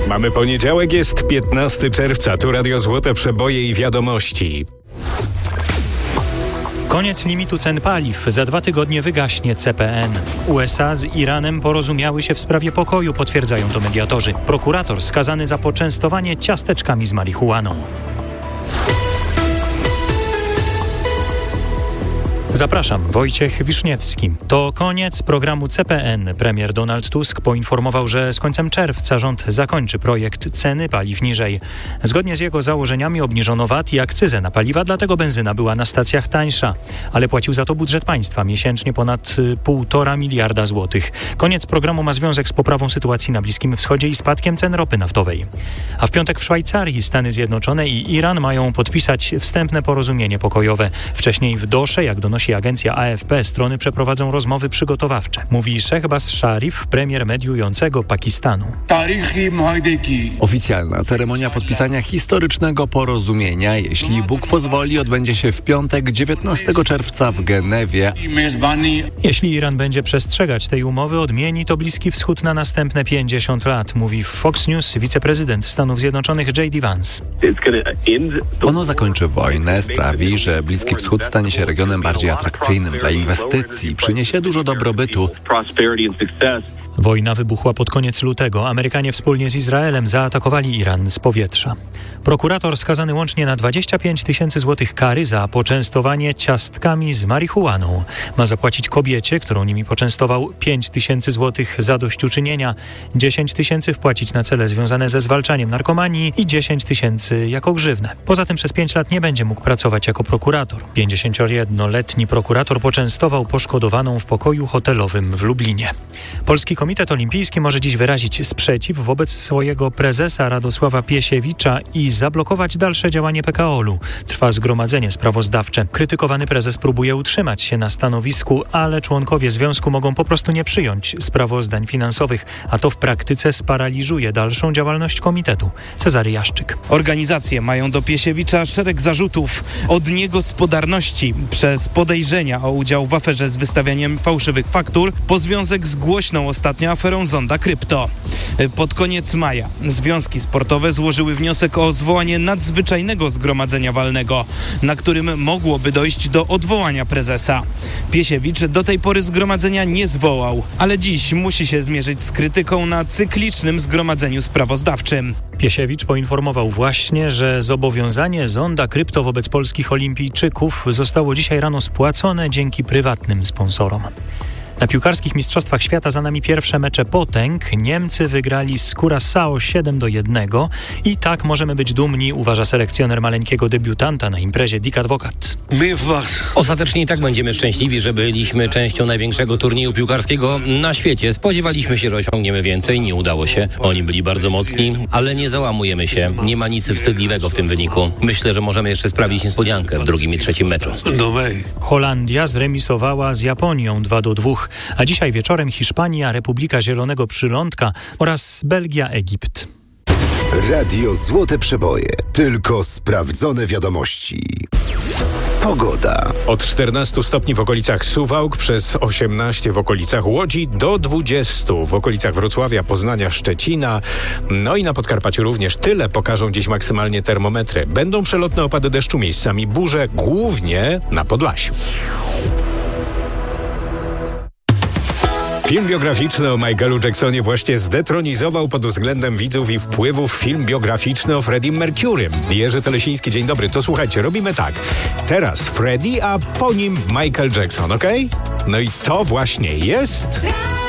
Mamy poniedziałek, jest 15 czerwca. Tu Radio Złote Przeboje i wiadomości. Koniec limitu cen paliw. Za 2 tygodnie wygaśnie CPN. USA z Iranem porozumiały się w sprawie pokoju, potwierdzają to mediatorzy. Prokurator skazany za poczęstowanie ciasteczkami z marihuaną. Zapraszam, Wojciech Wiszniewski. To koniec programu CPN. Premier Donald Tusk poinformował, że z końcem czerwca rząd zakończy projekt ceny paliw niżej. Zgodnie z jego założeniami obniżono VAT i akcyzę na paliwa, dlatego benzyna była na stacjach tańsza. Ale płacił za to budżet państwa, miesięcznie ponad 1,5 miliarda złotych. Koniec programu ma związek z poprawą sytuacji na Bliskim Wschodzie i spadkiem cen ropy naftowej. A w piątek w Szwajcarii Stany Zjednoczone i Iran mają podpisać wstępne porozumienie pokojowe. Wcześniej w Dosze, jak donosi agencja AFP, strony przeprowadzą rozmowy przygotowawcze. Mówi Shehbaz Sharif, premier mediującego Pakistanu. Oficjalna ceremonia podpisania historycznego porozumienia, jeśli Bóg pozwoli, odbędzie się w piątek 19 czerwca w Genewie. Jeśli Iran będzie przestrzegać tej umowy, odmieni to Bliski Wschód na następne 50 lat, mówi w Fox News wiceprezydent Stanów Zjednoczonych J.D. Vance. Ono zakończy wojnę, sprawi, że Bliski Wschód stanie się regionem bardziej atrakcyjnym dla inwestycji, przyniesie dużo dobrobytu. Wojna wybuchła pod koniec lutego. Amerykanie wspólnie z Izraelem zaatakowali Iran z powietrza. Prokurator skazany łącznie na 25 tysięcy złotych kary za poczęstowanie ciastkami z marihuaną. Ma zapłacić kobiecie, którą nimi poczęstował, 5 tysięcy złotych zadośćuczynienia, 10 tysięcy wpłacić na cele związane ze zwalczaniem narkomanii i 10 tysięcy jako grzywnę. Poza tym przez 5 lat nie będzie mógł pracować jako prokurator. 51-letni prokurator poczęstował poszkodowaną w pokoju hotelowym w Lublinie. Polski Komitet Olimpijski może dziś wyrazić sprzeciw wobec swojego prezesa Radosława Piesiewicza i zablokować dalsze działanie PKOL-u. Trwa zgromadzenie sprawozdawcze. Krytykowany prezes próbuje utrzymać się na stanowisku, ale członkowie związku mogą po prostu nie przyjąć sprawozdań finansowych, a to w praktyce sparaliżuje dalszą działalność komitetu. Cezary Jaszczyk. Organizacje mają do Piesiewicza szereg zarzutów. Od niegospodarności przez podejrzenia o udział w aferze z wystawianiem fałszywych faktur, po związek z głośną ostatnio aferą Zonda Krypto. Pod koniec maja związki sportowe złożyły wniosek o zwołanie nadzwyczajnego zgromadzenia walnego, na którym mogłoby dojść do odwołania prezesa. Piesiewicz do tej pory zgromadzenia nie zwołał, ale dziś musi się zmierzyć z krytyką na cyklicznym zgromadzeniu sprawozdawczym. Piesiewicz poinformował właśnie, że zobowiązanie Zonda Krypto wobec polskich olimpijczyków zostało dzisiaj rano spłacone dzięki prywatnym sponsorom. Na piłkarskich mistrzostwach świata za nami pierwsze mecze potęg. Niemcy wygrali z Curaçao 7-1 i tak możemy być dumni, uważa selekcjoner maleńkiego debiutanta na imprezie Dick Advocat. Ostatecznie i tak będziemy szczęśliwi, że byliśmy częścią największego turnieju piłkarskiego na świecie. Spodziewaliśmy się, że osiągniemy więcej, nie udało się. Oni byli bardzo mocni, ale nie załamujemy się. Nie ma nic wstydliwego w tym wyniku. Myślę, że możemy jeszcze sprawić niespodziankę w drugim i trzecim meczu. Holandia zremisowała z Japonią 2-2. A dzisiaj wieczorem Hiszpania, Republika Zielonego Przylądka oraz Belgia, Egipt. Radio Złote Przeboje. Tylko sprawdzone wiadomości. Pogoda. Od 14 stopni w okolicach Suwałk, przez 18 w okolicach Łodzi, do 20 w okolicach Wrocławia, Poznania, Szczecina. No i na Podkarpaciu również. Tyle pokażą dziś maksymalnie termometry. Będą przelotne opady deszczu, miejscami burze, głównie na Podlasiu. Film biograficzny o Michaelu Jacksonie właśnie zdetronizował pod względem widzów i wpływów film biograficzny o Freddym Mercurym. Jerzy Telesiński, dzień dobry. To słuchajcie, robimy tak. Teraz Freddie, a po nim Michael Jackson, okej? No i to właśnie jest...